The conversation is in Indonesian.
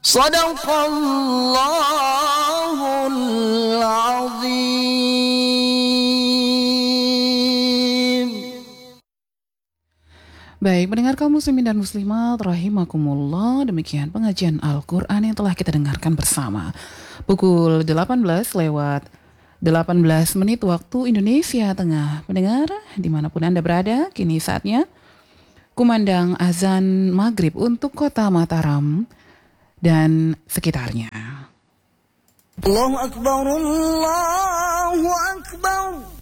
Sadaqallahul azim. Baik, pendengar kaum muslimin dan muslimat rahimakumullah, demikian pengajian Al-Quran yang telah kita dengarkan bersama. Pukul 18 lewat 18 menit waktu Indonesia Tengah. Pendengar, dimanapun Anda berada, kini saatnya kumandang azan maghrib untuk kota Mataram dan sekitarnya. Allahu Akbar, Allahu Akbar.